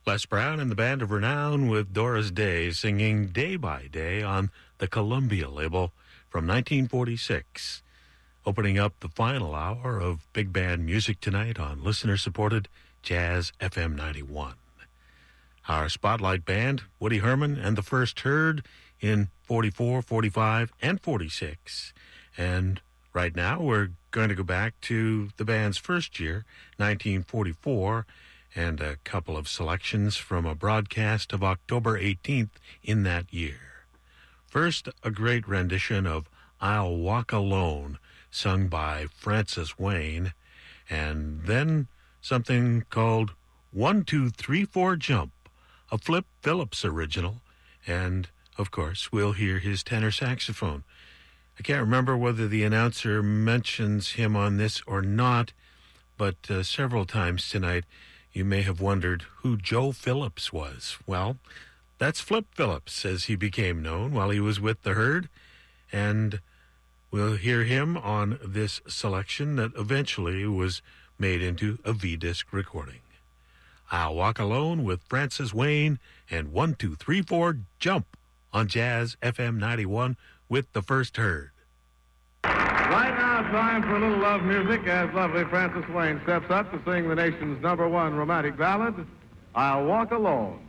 Les Brown and the Band of Renown with Doris Day singing Day by Day on the Columbia label from 1946. Opening up the final hour of big band music tonight on listener-supported Jazz FM 91. Our Spotlight Band, Woody Herman and the First Herd in 44, 45, and 46. And right now we're going to go back to the band's first year, 1944, and a couple of selections from a broadcast of October 18th in that year. First, a great rendition of I'll Walk Alone, sung by Francis Wayne, and then something called 1, 2, 3, 4 Jump, a Flip Phillips original, and, of course, we'll hear his tenor saxophone. I can't remember whether the announcer mentions him on this or not, but several times tonight you may have wondered who Joe Phillips was. Well, that's Flip Phillips, as he became known while he was with the Herd, and we'll hear him on this selection that eventually was made into a V-disc recording. I'll Walk Alone with Francis Wayne and 1, 2, 3, 4 Jump on Jazz FM 91 with the First Herd. Right now, time for a little love music as lovely Francis Wayne steps up to sing the nation's #1 romantic ballad, I'll Walk Alone.